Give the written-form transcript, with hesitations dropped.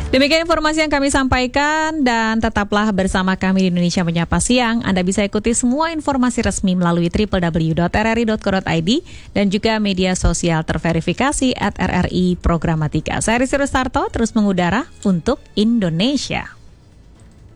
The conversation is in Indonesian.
Demikian informasi yang kami sampaikan dan tetaplah bersama kami di Indonesia Menyapa Siang. Anda bisa ikuti semua informasi resmi melalui www.rri.co.id dan juga media sosial terverifikasi @RRI Programatika. Saya Rizky Rustarto terus mengudara untuk Indonesia.